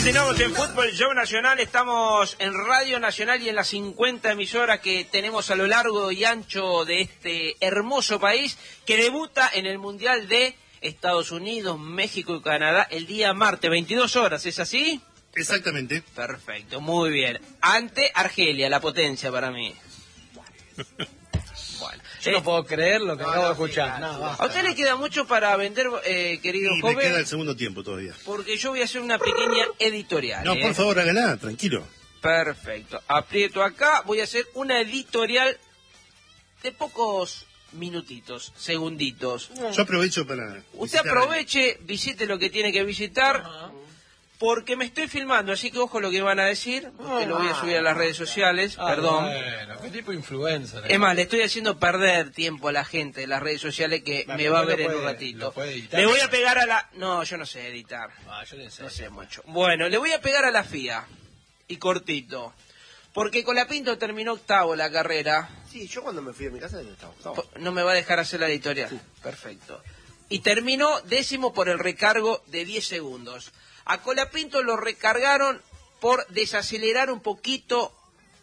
Continuamos en Fútbol Show Nacional, estamos en Radio Nacional y en las 50 emisoras que tenemos a lo largo y ancho de este hermoso país que debuta en el Mundial de Estados Unidos, México y Canadá el día martes, 22 horas, ¿es así? Exactamente. Perfecto, muy bien. Ante Argelia, la potencia para mí. Bueno, yo no puedo creer lo que acabo de escuchar. ¿A usted le queda mucho para vender, querido joven? Me queda el segundo tiempo todavía. Porque yo voy a hacer una pequeña editorial. No, por favor, hágala, tranquilo. Perfecto. Aprieto acá, voy a hacer una editorial de pocos minutitos, segunditos. Yo aprovecho para... Usted aproveche, visite lo que tiene que visitar, porque me estoy filmando, así que ojo lo que van a decir, porque lo voy a subir a las redes sociales, perdón. Bueno, qué tipo de influencer. Es más, le estoy haciendo perder tiempo a la gente de las redes sociales que me va a ver en un ratito. Le voy a pegar a la... No, yo no sé editar. Yo no sé mucho. Bueno, le voy a pegar a la FIA, y cortito. Porque Colapinto terminó octavo la carrera. Sí, yo cuando me fui a mi casa estaba octavo. No me va a dejar hacer la editorial. Sí. Perfecto. Y terminó décimo por el recargo de 10 segundos. A Colapinto lo recargaron por desacelerar un poquito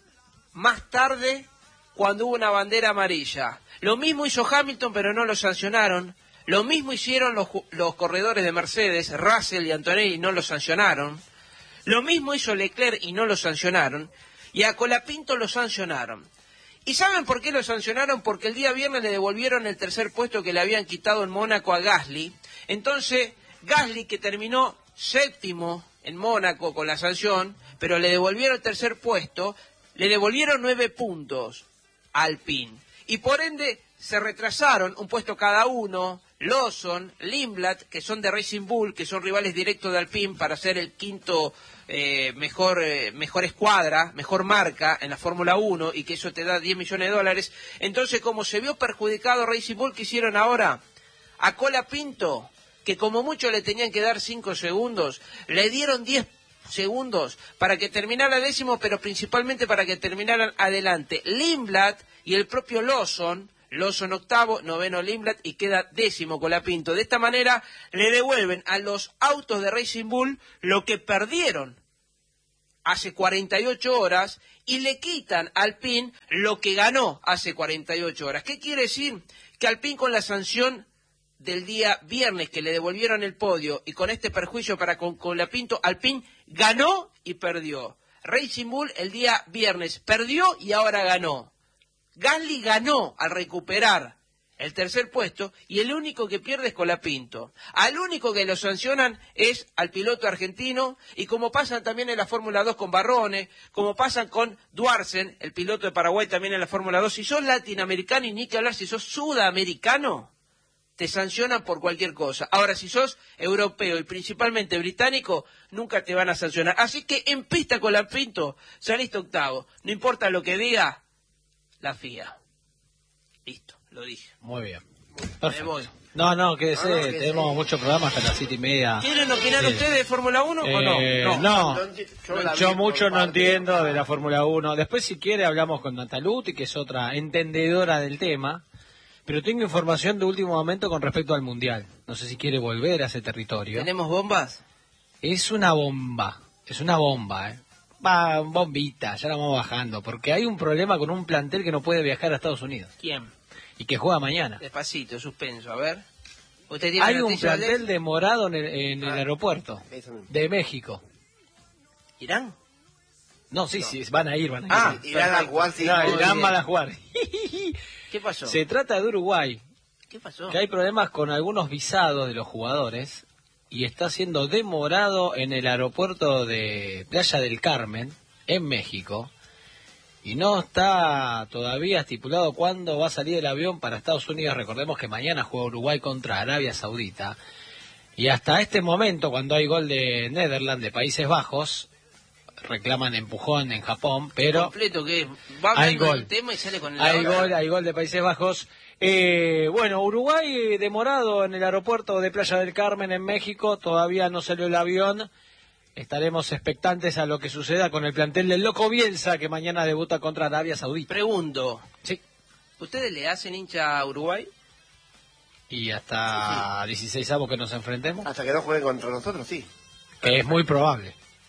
más tarde cuando hubo una bandera amarilla. Lo mismo hizo Hamilton, pero no lo sancionaron. Lo mismo hicieron los corredores de Mercedes, Russell y Antonelli, no lo sancionaron. Lo mismo hizo Leclerc y no lo sancionaron. Y a Colapinto lo sancionaron. ¿Y saben por qué lo sancionaron? Porque el día viernes le devolvieron el tercer puesto que le habían quitado en Mónaco a Gasly. Entonces, Gasly, que terminó séptimo en Mónaco con la sanción, pero le devolvieron el tercer puesto, le devolvieron 9 puntos a Alpine. Y por ende, se retrasaron un puesto cada uno, Lawson, Lindblad, que son de Racing Bull, que son rivales directos de Alpine para ser el quinto mejor escuadra, mejor marca en la Fórmula 1 y que eso te da $10 millones. Entonces, como se vio perjudicado Racing Bull, ¿qué hicieron ahora? A Colapinto, que como mucho le tenían que dar 5 segundos, le dieron 10 segundos para que terminara décimo, pero principalmente para que terminaran adelante Lindblad y el propio Lawson octavo, noveno Lindblad y queda décimo Colapinto. De esta manera le devuelven a los autos de Racing Bull lo que perdieron hace 48 horas y le quitan a Alpine lo que ganó hace 48 horas. ¿Qué quiere decir? Que Alpine con la sanción del día viernes que le devolvieron el podio y con este perjuicio para con Colapinto, Alpine ganó y perdió. Racing Bull el día viernes perdió y ahora ganó. Gasly ganó al recuperar el tercer puesto y el único que pierde es Colapinto. Al único que lo sancionan es al piloto argentino y como pasan también en la Fórmula 2 con Barrone, como pasan con Duarsen, el piloto de Paraguay también en la Fórmula 2. Si sos latinoamericano y ni que hablar, si sos sudamericano, te sancionan por cualquier cosa. Ahora, si sos europeo y principalmente británico, nunca te van a sancionar. Así que en pista Colapinto, saliste octavo. No importa lo que diga la FIA. Listo, lo dije. Muy bien. Perfecto. No, quédese, tenemos muchos programas hasta las 7:30. ¿Quieren opinar ustedes de Fórmula 1 o no? No, yo mucho no entiendo de la Fórmula 1. Después, si quiere, hablamos con Nataluti, que es otra entendedora del tema. Pero tengo información de último momento con respecto al Mundial. No sé si quiere volver a ese territorio. ¿Tenemos bombas? Es una bomba, Va, bombita, ya la vamos bajando, porque hay un problema con un plantel que no puede viajar a Estados Unidos. ¿Quién? Y que juega mañana. Despacito, suspenso, a ver. ¿Usted tiene hay un plantel demorado en el aeropuerto de México. ¿Irán? No, sí, van a ir. Irán a jugar, sí. No, Irán van a jugar. ¿Qué pasó? Se trata de Uruguay. ¿Qué pasó? Que hay problemas con algunos visados de los jugadores y está siendo demorado en el aeropuerto de Playa del Carmen, en México, y no está todavía estipulado cuándo va a salir el avión para Estados Unidos. Recordemos que mañana juega Uruguay contra Arabia Saudita, y hasta este momento, cuando hay gol de Netherlands, de Países Bajos, reclaman empujón en Japón, pero completo que va hay gol. El tema y sale con el hay gol de Países Bajos. Bueno, Uruguay demorado en el aeropuerto de Playa del Carmen en México, todavía no salió el avión. Estaremos expectantes a lo que suceda con el plantel del Loco Bielsa, que mañana debuta contra Arabia Saudita. Pregunto, sí, ¿ustedes le hacen hincha a Uruguay? Y hasta 16avos que nos enfrentemos. Hasta que no jueguen contra nosotros, sí. Es muy probable.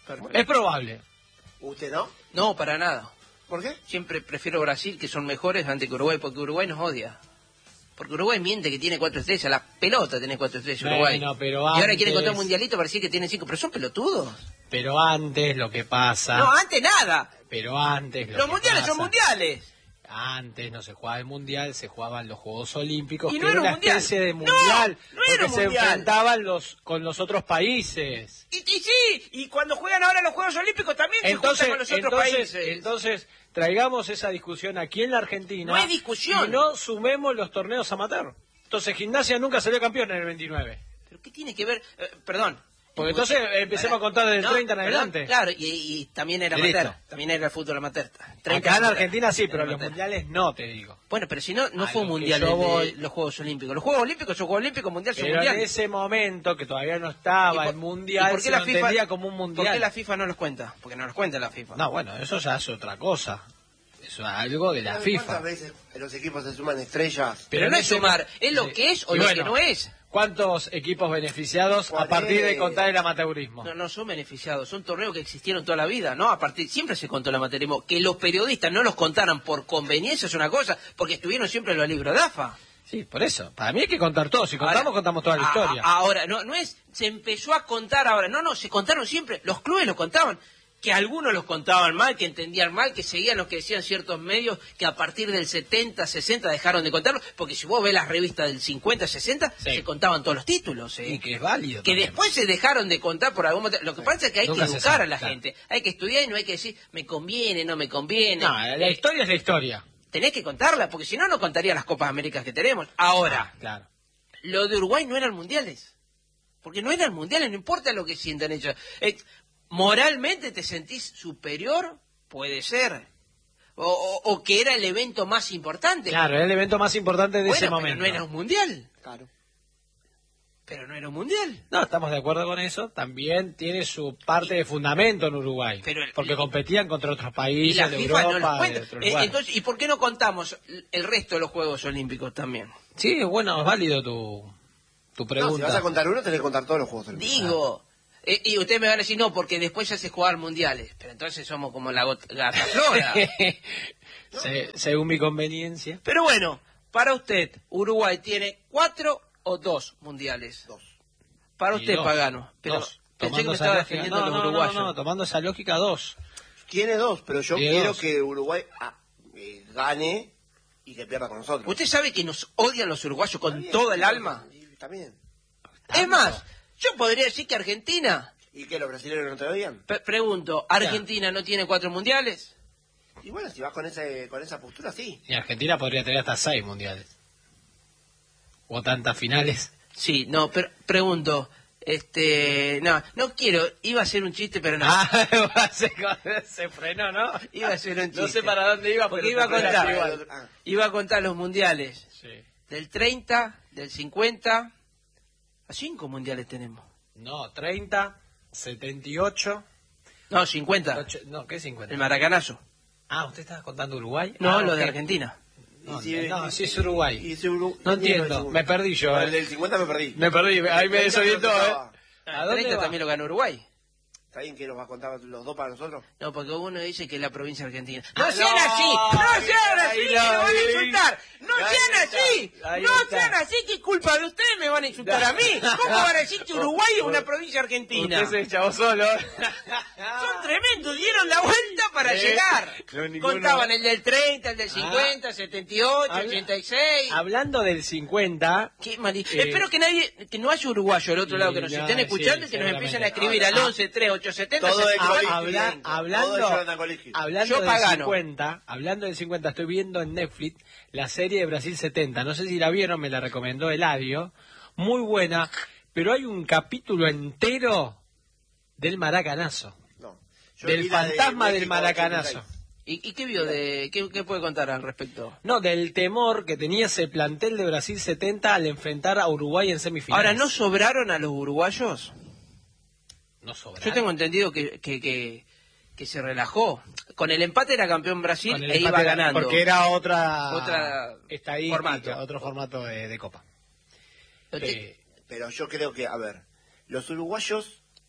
Perfecto. Es probable. ¿Usted no? No, para nada. ¿Por qué? Siempre prefiero Brasil, que son mejores, antes que Uruguay, porque Uruguay nos odia. Porque Uruguay miente que tiene 4 estrellas. La pelota tiene 4 estrellas, Uruguay. Bueno, pero y ahora antes... quieren contar un mundialito para decir que tiene 5. Pero son pelotudos. Pero antes lo que pasa... No, antes nada. Pero antes lo Los que mundiales pasa, son mundiales. Antes no se jugaba el mundial, se jugaban los Juegos Olímpicos, Y que no era era un una mundial. especie de No, mundial, no era porque un se mundial. enfrentaban con los otros países. Y sí, y cuando juegan ahora los Juegos Olímpicos también se juntan con los otros países. Entonces, traigamos esa discusión aquí en la Argentina. No hay discusión. Y no sumemos los torneos amateur. Entonces, Gimnasia nunca salió campeón en el 29. ¿Pero qué tiene que ver? Perdón. Porque entonces empecemos a contar desde el 30 en perdón, adelante. Claro, y también era Listo. amateur. También era el fútbol amateur. 30 Acá en amateur. Argentina sí, pero Era los amateur. mundiales no, te digo. Bueno, pero si no A fue un lo que mundial yo voy- los Juegos Olímpicos. Los Juegos Olímpicos son Juegos Olímpicos, mundial son Pero mundial. en ese momento, que todavía no estaba el mundial, ¿y por qué se la lo FIFA entendía como un mundial. ¿Por qué la FIFA no los cuenta? Porque no los cuenta la FIFA. No, bueno, eso ya es otra cosa. Eso es algo de la FIFA. ¿Cuántas veces los equipos se suman estrellas? Pero no es ese- sumar, es lo sí. que es o Y lo bueno, que no es. ¿Cuántos equipos beneficiados a partir de contar el amateurismo? No son beneficiados, son torneos que existieron toda la vida, ¿no? Siempre se contó el amateurismo. Que los periodistas no los contaran por conveniencia es una cosa, porque estuvieron siempre en los libros de AFA. Sí, por eso. Para mí hay que contar todo. Si contamos, Ahora, contamos toda la historia. Ahora, no es, se empezó a contar ahora. No, se contaron siempre. Los clubes los contaban. Que algunos los contaban mal, que entendían mal, que seguían lo que decían ciertos medios, que a partir del 70, 60 dejaron de contarlo. Porque si vos ves las revistas del 50, 60, Sí. se contaban todos los títulos. Y que es válido. Que también. después se dejaron de contar por algún motivo. Lo que pasa es que hay Nunca que se educar sabe, a la claro. gente. Hay que estudiar y no hay que decir, me conviene, no me conviene. No, la historia es la historia. Tenés que contarla, porque si no, no contaría las Copas Américas que tenemos. Ahora, Claro. lo de Uruguay no eran mundiales. Porque no eran mundiales, no importa lo que sientan ellos. Moralmente te sentís superior, puede ser. O que era el evento más importante. Claro, era el evento más importante de Bueno, ese pero momento. no era un mundial. Claro. Pero no era un mundial. No, estamos de acuerdo con eso. También tiene su parte de fundamento en Uruguay. Pero porque competían contra otros Y países la de FIFA Europa, no los de cuenta. otros lugares. Entonces, ¿y por qué no contamos el resto de los Juegos Olímpicos también? Sí, bueno, es válido tu No, pregunta. si vas a contar uno, tenés que contar todos los juegos olímpicos. Digo, y ustedes me van a decir, no, porque después se hace jugar mundiales. Pero entonces somos como la gata flora. Según mi conveniencia. Pero bueno, para usted, Uruguay tiene 4 o 2 mundiales. 2. Para Y usted, dos. Pagano. Pero Dos. pensé que Tomando me esa estaba lógica- defendiendo no, los no, uruguayos. No, tomando esa lógica, 2. Tiene 2, pero yo Tiene quiero 2. que Uruguay gane y que pierda con nosotros. ¿Usted sabe que nos odian los uruguayos con Está bien, todo el alma? Está bien. Es más, yo podría decir que Argentina, ¿Y qué, los brasileños no te odian? pregunto, ¿Argentina no tiene 4 mundiales? Y bueno, si vas con esa postura, sí. Y Argentina podría tener hasta 6 mundiales. O tantas finales. Sí, no, pero pregunto, no quiero, iba a ser un chiste, pero no. Se frenó, ¿no? Iba a ser un chiste. No sé para dónde iba, Porque pero iba a te frenaste contar. igual. Ah, Iba a contar los mundiales. Sí. Del 30, del 50, a 5 mundiales tenemos. No, 30, 78... No, 50. No, ¿qué 50? El maracanazo. Ah, ¿usted estaba contando Uruguay? No, Ah, lo ok. de Argentina. No, Y si- no, sí es Uruguay. y si Uru- No y el entiendo, segundo. me perdí yo. El del 50 me perdí. Me perdí, ahí me desorientó, ¿eh? ¿A El dónde 30 va? también lo ganó Uruguay. ¿Está bien que nos va a contar los dos para nosotros? No, porque uno dice que es la provincia argentina. Ah, ¡No sean no, así! ¡No sean ahí así! ¡Me lo van a vi. insultar! ¡No Ahí sean está, así! ahí ¡No está. sean así! ¿Qué culpa de ustedes me van a insultar a mí? ¿Cómo van a decir que Uruguay es una provincia argentina? Usted se echó solo. Son tremendos, dieron la vuelta para llegar. No, ninguno. Contaban el del 30, el del 50, 78, Habla- 86. Hablando del 50... Qué Espero que no haya uruguayo al otro lado que nos no, estén escuchando y sí, que nos empiecen a seguramente. escribir al 11 3 870. Todo de colegio. Hablando, Todo de Jonathan Colegio. hablando Yo del Pagano. 50, hablando del 50, estoy viendo en Netflix la serie de Brasil 70. No sé si la vieron, me la recomendó Eladio. Muy buena, pero hay un capítulo entero del maracanazo. No. Yo vi Del la de fantasma del México maracanazo. 86. ¿Y qué vio qué puede contar al respecto? No, del temor que tenía ese plantel de Brasil 70 al enfrentar a Uruguay en semifinales. Ahora, ¿no sobraron a los uruguayos? No sobra. Yo tengo entendido que se relajó. Con el empate era campeón Brasil Con el e iba empate ganando. Porque era otra estadística, formato. otro formato de Copa. Lo te- Pero yo creo que, a ver, los uruguayos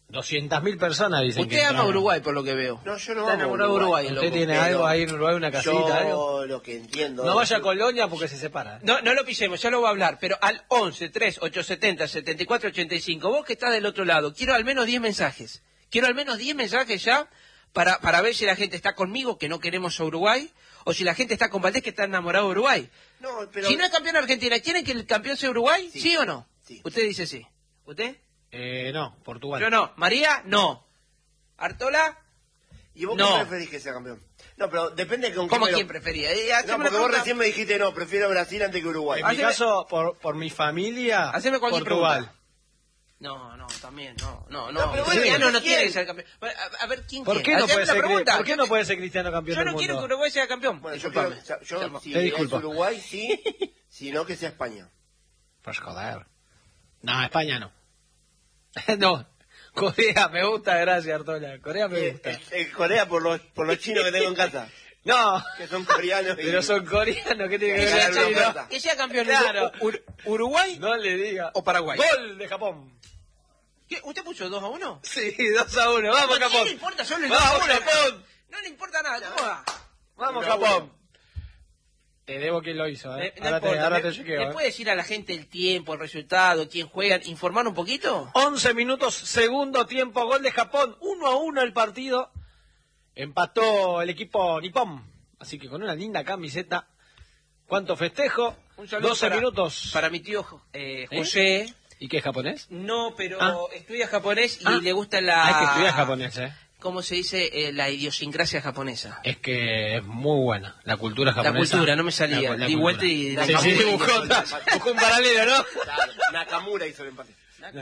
200.000 personas dicen que Usted ama entraron. Uruguay, por lo que veo. No, yo no Está amo enamorado de Uruguay, ¿Usted loco. tiene pero algo ahí en Uruguay, una casita, algo? Yo lo que entiendo... No vaya a Colonia porque se separa. No, no lo pisemos, ya lo voy a hablar, pero al 11 3 870 74 85, vos que estás del otro lado, quiero al menos 10 mensajes. Quiero al menos 10 mensajes ya para ver si la gente está conmigo, que no queremos a Uruguay, o si la gente está con Valdés, que está enamorado de Uruguay. No, pero... Si no es campeón Argentina, ¿quieren que el campeón sea Uruguay? ¿Sí, Sí. o no? Sí. Usted dice sí. ¿Usted? No, Portugal. Yo no. ¿María? No. ¿Artola? ¿Y vos No. qué preferís que sea campeón? No, pero depende con ¿Cómo me lo- quién prefería? No, Haceme porque la vos pregunta. recién me dijiste, no, prefiero Brasil antes que Uruguay. En mi Haceme- caso, por mi familia, Haceme cualquier Portugal. pregunta. No, también, no. No, pero bueno, Cristiano no ¿quién? quiere ser campeón. A ver, ¿quién ¿Por quiere? qué no Haceme puede la ser, pregunta. ¿por qué no puede ser Cristiano campeón Yo del no mundo? quiero que Uruguay sea campeón. Bueno, yo, Disculpame. si Te es disculpo. Uruguay, sí, si no que sea España. Pues joder. No, España no. No, Corea me gusta, gracias Artola. Corea me gusta. Corea por los chinos que tengo en casa, No, que son coreanos. pero son coreanos, ¿qué tiene que Que ver sea, Claro, el chino? oferta. que sea campeón Claro. Uruguay No le diga. o Paraguay. Gol de Japón. ¿Qué? ¿Usted puso 2-1? Sí, 2-1. Vamos, No Japón. le importa solo el Vamos, 2-1. Japón. No le importa nada. ¿Cómo va? Vamos, 1-1. Japón. Te debo quién lo hizo, No Ahora importa. te chequeo, ¿Le puede decir a la gente el tiempo, el resultado, quién juegan, informar un poquito? 11 minutos, segundo tiempo, gol de Japón, 1-1 el partido. Empató el equipo nipón, así que con una linda camiseta. ¿Cuánto festejo? Un saludo 12 para, minutos. para mi tío José. ¿Y qué es japonés? No, pero Ah. estudia japonés y Ah. le gusta la... Hay que estudiar japonés, ¿Cómo se dice? La idiosincrasia japonesa. Es que es muy buena, la cultura La japonesa. cultura, no me salía. La Di cultura. vuelta y... Sí, sí, buscó un paralelo, ¿no? Claro, Nakamura hizo el empate.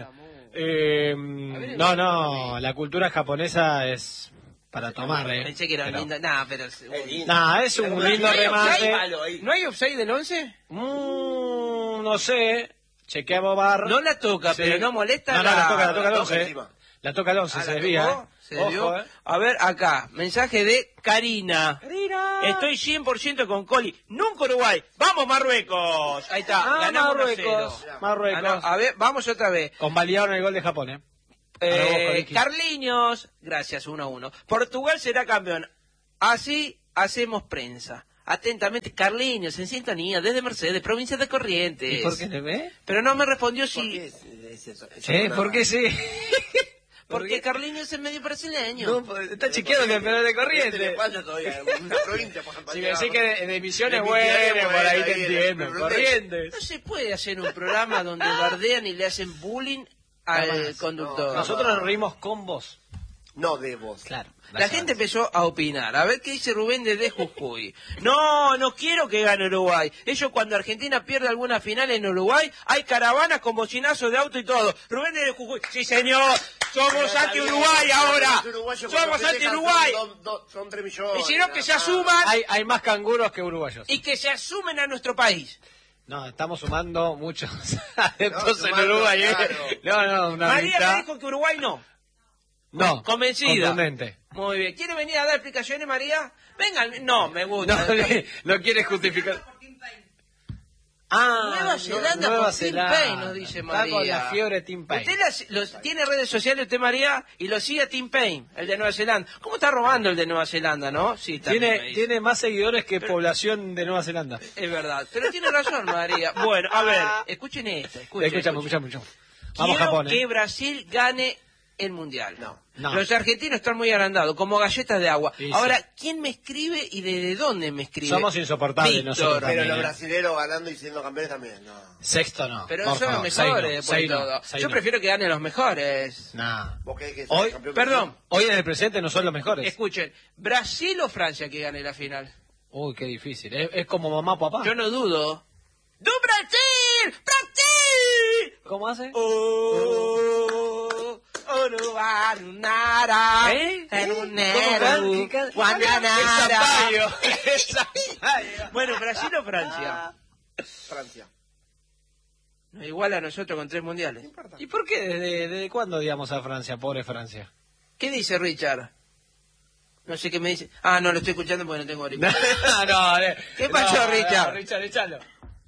No, la cultura japonesa es para tomar, Pensé que era Pero- linda. Nah, pero... Nah, es un lindo ¿No hay remate. offside? ¿No hay offside del 11? No sé. Chequeamos bar. No la toca, Sí. pero no molesta. No, la toca el toca 11. encima. La toca el 11, Ah, se ¿la desvía. tocó? Se desvió. Ojo, A ver, acá, mensaje de Karina. Estoy 100% con Coli. Nunca Uruguay. ¡Vamos, Marruecos! Ahí está, Ah, ganamos Marruecos. 1-0. Marruecos. A ver, vamos otra vez. Convalidaron el gol de Japón, Ahora vos, Coliqui. Carliños, gracias, 1-1. Portugal será campeón. Así hacemos prensa. Atentamente, Carliños, en sintonía, desde Mercedes, provincia de Corrientes. ¿Y por qué le ve? Pero no me respondió ¿Por qué si... es eso? ¿Por qué sí? Porque Carliños es medio brasileño. No, pues, está chequeado que pero de Corriente le corriente. falta todavía, una provincia por Si me decís que de Misiones, De bueno, Misiones, por ahí bueno, te ahí, entiendo. de- Corrientes. No se puede hacer un programa donde bardean y le hacen bullying al conductor. Nosotros nos reímos con vos. No de vos. Claro. La gente empezó a opinar. A ver qué dice Rubén desde Jujuy. No quiero que gane Uruguay. Ellos cuando Argentina pierde alguna final en Uruguay, hay caravanas con bocinazos de auto y todo. Rubén desde Jujuy. Sí, señor. Somos anti-Uruguay ahora. Somos anti-Uruguay. Son 3 millones. Y si no, que se asuman Hay más canguros que uruguayos. y que se asumen a nuestro país. No, estamos sumando muchos adeptos en sumando, Uruguay, claro. No, una María mitad. me dijo que Uruguay no. No, Convencida. contundente. Muy bien. ¿Quiere venir a dar explicaciones, María? Venga, no, me gusta. No quiere justificar. Ah, Nueva Zelanda Nueva con Tim Zelanda. Payne, nos dice María. Está con la fiebre Tim Payne. Usted tiene redes sociales, usted, María, y lo sigue a Tim Payne, el de Nueva Zelanda. ¿Cómo está robando el de Nueva Zelanda, no? Sí, también me dice. Tiene más seguidores que población de Nueva Zelanda. Es verdad. Pero tiene razón, María. Bueno, a ver, escuchen esta. Escuchamos. Vamos, Quiero Japón. que Brasil gane el Mundial. No. Los argentinos están muy agrandados, como galletas de agua. Sí, Ahora, sí. ¿quién me escribe y desde dónde me escribe? Somos insoportables Víctor. nosotros Pero también, los brasileños ganando y siendo campeones también, no. Sexto no. Pero por son los favor, mejores, después de seis no, todo. seis Yo no. prefiero que ganen los mejores. Nah. ¿Vos querés que Hoy- sea campeón? Perdón, Hoy en el presente no son los mejores. escuchen, ¿Brasil o Francia que gane la final? Uy, qué difícil. Es como mamá, papá. Yo no dudo. ¡Du Brasil! ¡Brasil! ¿Cómo hace? Nara. ¿Eh? En un ¿Cómo nero, can- Guananara. Es Zapallo. Bueno, ¿Brasil o Francia? Francia. Nos iguala a nosotros con 3 mundiales. ¿Y por qué? ¿Desde cuándo odiamos a Francia? Pobre Francia. ¿Qué dice Richard? No sé qué me dice. Ah, no, lo estoy escuchando porque no tengo auricular. No, ¿Qué pasó, Richard? Richard, échalo.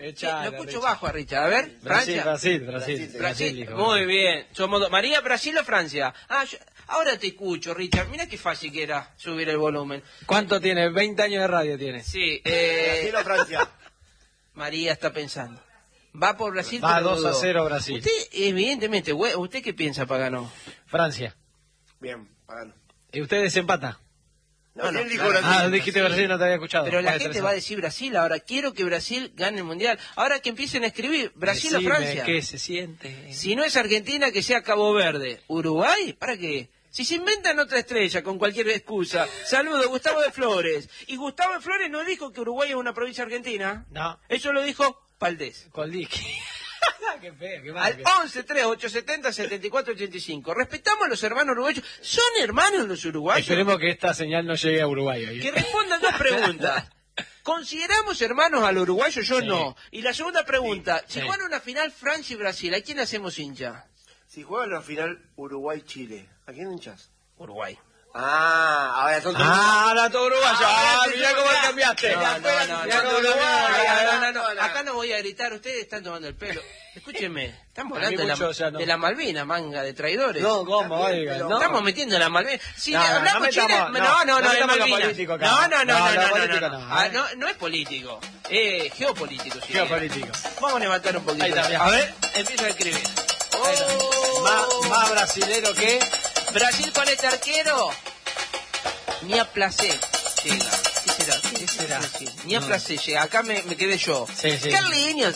Echale, lo escucho Richard. bajo a Richard. A ver, Francia. Brasil, dijo. Muy bien. Somos María, Brasil o Francia. Ahora te escucho, Richard. Mira qué fácil que era subir el volumen. ¿Cuánto tiene? 20 años de radio tiene. Sí, Brasil o Francia. María está pensando. Va por Brasil. Va pero 2-0 Brasil. Usted, evidentemente, ¿usted qué piensa, Pagano? Francia. Bien, pagano. ¿Y usted desempata? No, no, él dijo claro. Brasil. Dijiste Brasil, no te había escuchado. Pero la Puede gente ser va a eso. decir Brasil ahora. Quiero que Brasil gane el Mundial. Ahora que empiecen a escribir Brasil Decime o Francia. ¿Qué se siente? Si no es Argentina, que sea Cabo Verde. ¿Uruguay? ¿Para qué? Si se inventan otra estrella con cualquier excusa. Saludo, Gustavo de Flores. Y Gustavo de Flores no dijo que Uruguay es una provincia argentina. No. Eso lo dijo Valdés. Coldiqui. Qué feo, qué Al mal. 11-3-870-7485. Respetamos a los hermanos uruguayos. ¿Son hermanos los uruguayos? Esperemos que esta señal no llegue a Uruguay hoy. Que respondan dos preguntas. ¿Consideramos hermanos al uruguayo? Yo Sí. no. Y la segunda pregunta. Si Sí. juegan una final Francia y Brasil, ¿a quién hacemos hincha? Si juegan la final Uruguay-Chile, ¿a quién hinchas? Uruguay. Ahora son todos. Ahora todo uruguayo. Mirá cómo mirá. cambiaste. No, Mirá cómo no, cambiaste. no. Acá no voy a gritar, ustedes están tomando el pelo. Escúchenme, estamos A mí hablando mucho ya no. de la Malvina, manga de traidores. No, ¿cómo? Oiga, no. Estamos metiendo la Malvina. Si No, hablamos no Chile, metamos- no, no es metamos lo Malvinas. político acá. No, No, lo político no, no es político, geopolítico. Sí. Geopolítico. Vamos a levantar un poquito. Ahí está, bien. A ver, empieza a escribir. Más brasilero que... Brasil con este arquero, ni a placer llega. ¿Qué será? Ni a placer llega. Acá me quedé yo. Sí, sí. Carliños.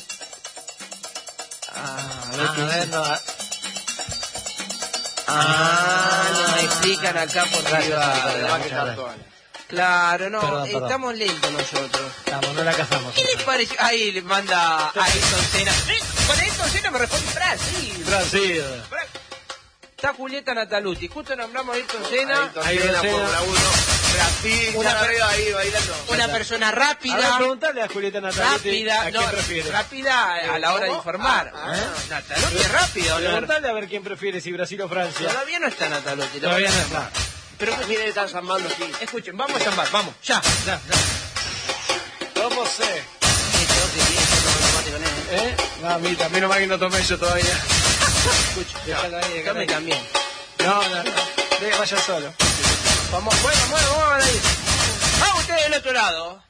Nos explican acá por privado. Claro, no, Perdón. estamos lentos nosotros. Estamos, no la cazamos. ¿Qué les parece? Ahí le manda a Ayrton Senna. Con Ayrton Senna me responde Brasil. Brasil. Está Julieta Nataluti. Justo nombramos a Ayrton Senna. Ahí Senna Senna. Fórmula 1. Brasil, Una ya arriba ahí bailando. Una persona A ver, rápida. preguntale a Julieta Nataluti Rápida, a quién prefiere. rápida a la hora de ¿Cómo? informar. Nataluti es rápida, ¿o no? Preguntale a ver quién prefiere, si Brasil o Francia. Todavía no está Nataluti. Todavía no está. Pero que viene de estar llamando aquí. Escuchen, vamos a llamar, vamos, ya. ¿Cómo sé? Creo que tiene que tomar tomate con él. Mamita, menos mal que no tomé yo todavía. Escuchen, Déjalo ahí, déjame ahí. también. No. Vaya solo. Vamos, bueno, vamos a ir. ¡Ah, ustedes del otro lado!